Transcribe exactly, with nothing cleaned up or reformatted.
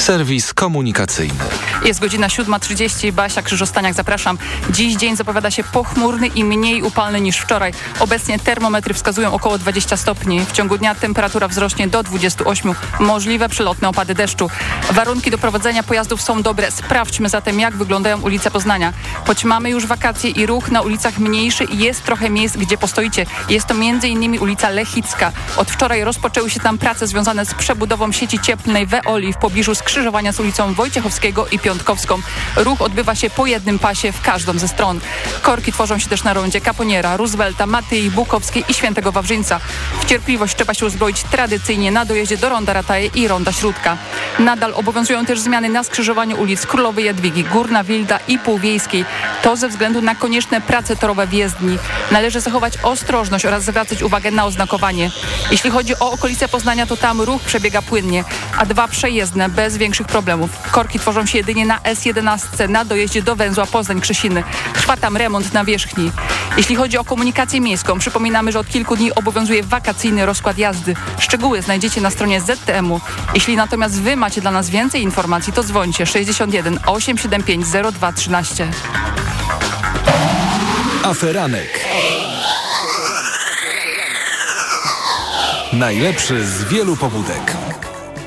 Serwis komunikacyjny. Jest godzina siódma trzydzieści. Basia Krzyżostaniak, zapraszam. Dziś dzień zapowiada się pochmurny i mniej upalny niż wczoraj. Obecnie termometry wskazują około dwadzieścia stopni. W ciągu dnia temperatura wzrośnie do dwudziestu ośmiu. Możliwe przelotne opady deszczu. Warunki do prowadzenia pojazdów są dobre. Sprawdźmy zatem, jak wyglądają ulice Poznania. Choć mamy już wakacje i ruch na ulicach mniejszy, jest trochę miejsc, gdzie postoicie. Jest to między innymi ulica Lechicka. Od wczoraj rozpoczęły się tam prace związane z przebudową sieci cieplnej w Eoli w pobliżu skrzyżowania z ulicą Wojciechowskiego i Piątkowską. Ruch odbywa się po jednym pasie w każdą ze stron. Korki tworzą się też na rondzie Kaponiera, Roosevelta, Matyi, Bukowskiej i Świętego Wawrzyńca. W cierpliwość trzeba się uzbroić tradycyjnie na dojeździe do ronda Rataje i ronda Śródka. Nadal obowiązują też zmiany na skrzyżowaniu ulic Królowej Jadwigi, Górna Wilda i Półwiejskiej. To ze względu na konieczne prace torowe w jezdni. Należy zachować ostrożność oraz zwracać uwagę na oznakowanie. Jeśli chodzi o okolice Poznania, to tam ruch przebiega płynnie, a dwa przejezdne bez większych problemów. Korki tworzą się jedynie na S jedenaście na dojeździe do węzła Poznań-Krzesiny. Trwa tam remont nawierzchni. Jeśli chodzi o komunikację miejską, przypominamy, że od kilku dni obowiązuje wakacyjny rozkład jazdy. Szczegóły znajdziecie na stronie Z T M-u. Jeśli natomiast wy macie dla nas więcej informacji, to dzwońcie sześćdziesiąt jeden osiemset siedemdziesiąt pięć zero dwa trzynaście. Aferanek. Najlepszy z wielu pobudek.